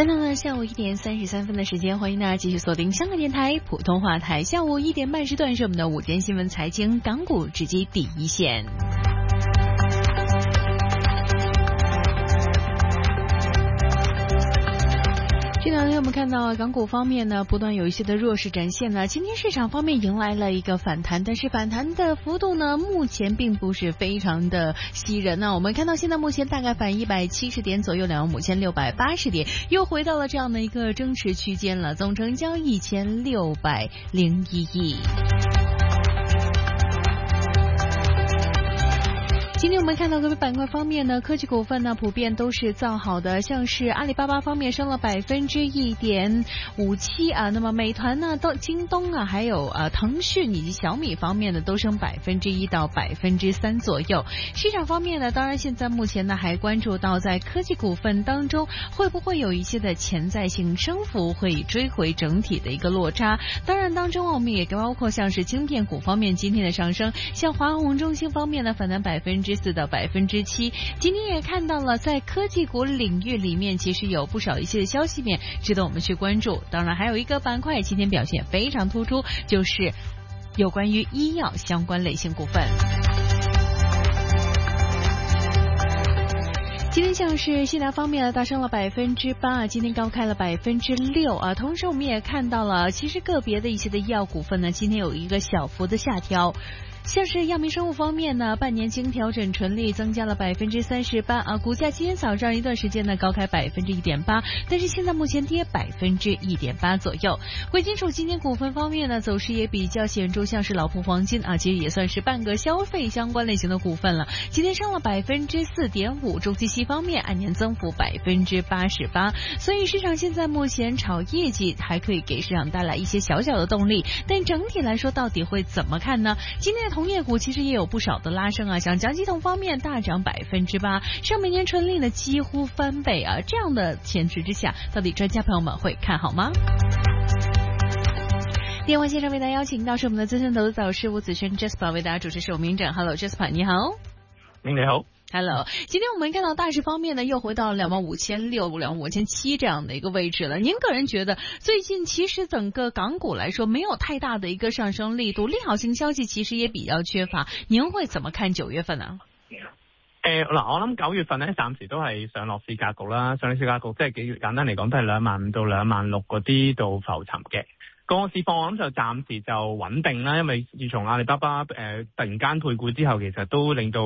来到了下午1点33分的时间，欢迎大家继续锁定香港电台普通话台。下午1点半时段是我们的午间新闻财经，港股直击第一线。这两天我们看到港股方面呢，不断有一些的弱势展现呢。今天市场方面迎来了一个反弹，但是反弹的幅度呢，目前并不是非常的吸人呢。我们看到现在目前大概反170点左右，25680点，又回到了这样的一个争持区间了。总成交1601亿。今天我们看到各个板块方面呢，科技股份呢普遍都是造好的，像是阿里巴巴方面升了1.57%啊，那么美团呢、京东啊，还有腾讯以及小米方面呢都升1%到3%左右。市场方面呢，当然现在目前呢还关注到在科技股份当中会不会有一些的潜在性升幅会追回整体的一个落差。当然当中我们也包括像是晶片股方面今天的上升，像华虹、中兴方面呢反弹4%到7%。今天也看到了在科技股领域里面其实有不少一些的消息面值得我们去关注。当然还有一个板块今天表现非常突出，就是有关于医药相关类型股份。今天像是信达方面大升了8%，今天高开了6%啊。同时我们也看到了，其实个别的一些的医药股份呢，今天有一个小幅的下调。像是药明生物方面呢，半年经调整纯利增加了38%啊，股价今天早上一段时间呢高开1.8%，但是现在目前跌1.8%左右。贵金属今天股份方面呢，走势也比较显著，像是老普黄金啊，其实也算是半个消费相关类型的股份了，今天升了4.5%。中期息方面按年增幅88%，所以市场现在目前炒业绩还可以给市场带来一些小小的动力，但整体来说到底会怎么看呢？今天的同业股其实也有不少的拉升啊，像江基铜方面大涨8%，上半年纯利呢几乎翻倍啊，这样的前提之下，到底专家朋友们会看好吗？电话线上为大家邀请到是我们的资深投资导师吴子轩 Jasper 为大家主持是我明正。 Hello Jasper 你好。 你好。 Hello， 今天我们看到大市方面呢，又回到25600、25700这样的一个位置了。您个人觉得，最近其实整个港股来说，没有太大的一个上升力度，利好性消息其實也比較缺乏。您會怎麼看9月份啊？ 我諗9月份咧，暫時都係上落市格局啦。上落市格局即係幾簡單嚟講，都係25000到26000嗰啲度浮沉嘅。個市況我諗就暫時就穩定啦，因為自從阿里巴巴突然間配股之後，其實都令到